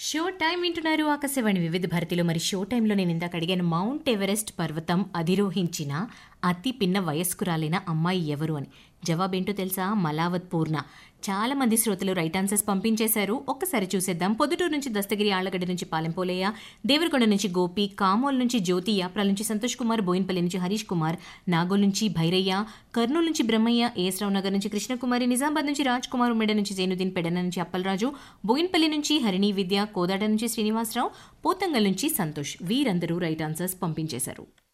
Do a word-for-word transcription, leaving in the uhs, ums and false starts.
Show time వింటున్నారు ఆకాశవాణి వివిధ భారతిలో. మరి షో టైంలో నేను ఇందాక అడిగాను, మౌంట్ ఎవరెస్ట్ పర్వతం అధిరోహించిన అతి పిన్న వయస్కురాలైన అమ్మాయి ఎవరు అని. జవాబేంటో తెలుసా? మలావత్ పూర్ణ. చాలా మంది శ్రోతలు రైట్ ఆన్సర్స్ పంపించేశారు. ఒక్కసారి చూసేద్దాం. పొద్దుటూరు నుంచి దస్తగిరి, ఆళ్లగడ్డ నుంచి పాలెంపోలయ్య, దేవరకొండ నుంచి గోపి, కామోల్ నుంచి జ్యోతి, యాప్రాల నుంచి సంతోష్ కుమార్, బోయిన్పల్లి నుంచి హరీష్ కుమార్, నాగోల్ నుంచి భైరయ్య, కర్నూలు నుంచి బ్రహ్మయ్య, ఏఎస్రావు నగర్ నుంచి కృష్ణకుమారి, నిజామాబాద్ నుంచి రాజ్ కుమార్, ఉమ్మడి నుంచి జైనుద్దీన్, పెడన నుంచి అప్పలరాజు, బోయిన్పల్లి నుంచి హరిణి విద్య, కోదాడ నుంచి శ్రీనివాసరావు, పోతంగల్ నుంచి సంతోష్. వీరందరూ రైట్ ఆన్సర్స్ పంపించేశారు.